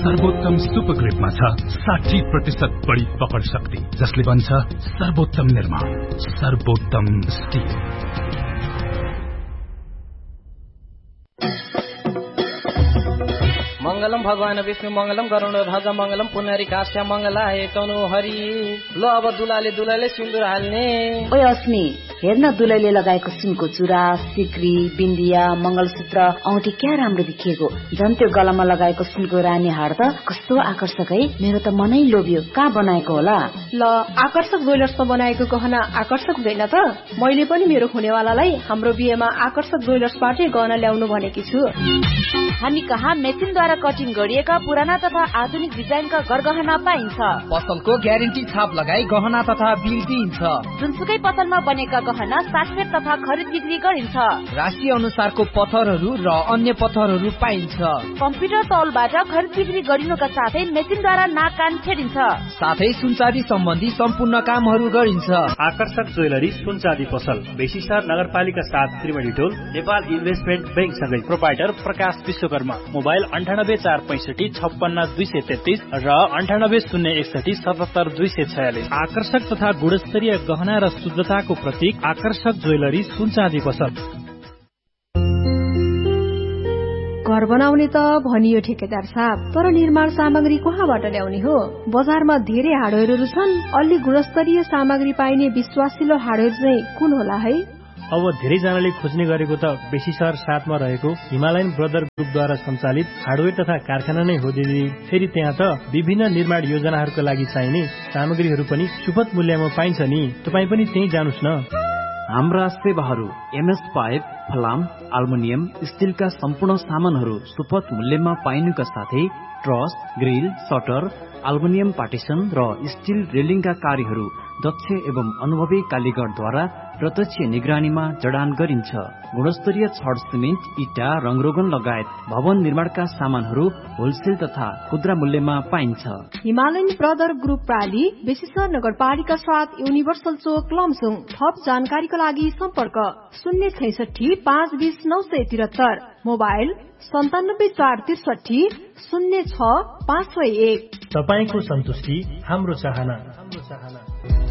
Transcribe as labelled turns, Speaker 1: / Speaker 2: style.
Speaker 1: सर्वोत्तम सुपर ग्रिपमा छ 60% बढी पकड शक्ति, जसले बन्छ सर्वोत्तम निर्माण, सर्वोत्तम स्टिल।
Speaker 2: मंगलम भगवान विष्णु मंगलम गरुण ध्वज मंगलम पुनरी काश्य मंगलाय तनु हरि। ल अब दुलाले सिन्दुर हाल्ने।
Speaker 3: ओइ अस्मी, हेर्न दुलैले लगाएको सुनको चुरा, सिक्री, बिन्दिया, मंगलसूत्र, औँठी क्या राम्रो देखिएको। झन् त्यो गलामा लगाएको सुनको रानी हार त कस्तो आकर्षक है। मेरो त मनै लोभ्यो। कहाँ बनाएको होला?
Speaker 4: ल, आकर्षक ज्वेलर्समा बनाएको गहना आकर्षक हुँदैन त? मैले पनि मेरो हुनेवालालाई हाम्रो बिहेमा आकर्षक ज्वेलर्सबाटै गहना ल्याउनु भनेकी छु।
Speaker 3: हामी कहाँ मेसिनद्वारा कटिङ गरिएका पुराना तथा आधुनिक डिजाइनका गरगहना पाइन्छ।
Speaker 5: पसलको ग्यारेन्टी छाप लगाई गहना तथा बिल दिइन्छ।
Speaker 3: जुनसुकै पसलमा बनेका गहना साटफेट तथा खरिद बिक्री गरिन्छ।
Speaker 5: राशि अनुसारको पत्थरहरू र अन्य पत्थरहरू पाइन्छ।
Speaker 3: कम्प्युटर तौलबाट खरिद बिक्री गरिनुका साथै मेसिनद्वारा नाक कान छेडिन्छ।
Speaker 5: साथै सुनचाँदी सम्बन्धी सम्पूर्ण कामहरू गरिन्छ।
Speaker 6: आकर्षक ज्वेलरी सुनचाँदी पसल, बेसीसर नगरपालिका 7 त्रिवेणी टोल, नेपाल इन्भेस्टमेन्ट बैंक सँगै। प्रोपाइटर प्रकाश विश्वकर्मा। मोबाइल 9845 56 233 र 9801 77 246। आकर्षक तथा गुणस्तरीय गहना र शुद्धताको प्रतीक आकर्षक ज्वेलरी सुनचाँदी पसल।
Speaker 4: घर बनाउने त भनियो ठेकेदार साहब, तर निर्माण सामग्री कहाँबाट ल्याउने हो? बजारमा धेरै हार्डवेयरहरू छन्। अलि गुणस्तरीय सामग्री पाइने विश्वासिलो हार्डवेयर चाहिँ कुन होला है?
Speaker 6: अब धेरैजनाले खोज्ने गरेको त बेसीसर 7 मा रहेको हिमालयन ब्रदर ग्रुपद्वारा सञ्चालित हार्डवेयर तथा कारखाना नै हो दिदी। फेरि त्यहाँ त विभिन्न निर्माण योजनाहरूका लागि चाहिने सामग्रीहरू पनि सुपथ मूल्यमा पाइन्छ नि। तपाईँ पनि त्यही जानुस् न।
Speaker 7: हाम्रा सेवाहरू एमएस पाइप, फलाम, अल्मुनियम, स्टिलका सम्पूर्ण सामानहरू सुपथ मूल्यमा पाइनुका साथै truss, grill, shutter, aluminium partition र स्टिल रेलिङका कार्यहरू दक्ष एवं अनुभवी कालीगरद्वारा प्रत्यक्ष निगरानीमा जडान गरिन्छ। गुणस्तरीय छड, सिमेन्ट, इटा, रङरोगन लगायत भवन निर्माणका सामानहरू होलसेल तथा खुद्रा मूल्यमा पाइन्छ।
Speaker 4: हिमालयन ब्रदर ग्रुप प्राली, बेसीसर नगरपालिका 7, युनिभर्सल चोक, लमसुङ। थप जानकारीका लागि सम्पर्क 066 520 973, मोबाइल 97 463 06 561।
Speaker 6: तपाईको सन्तुष्टि हाम्रो चाहना।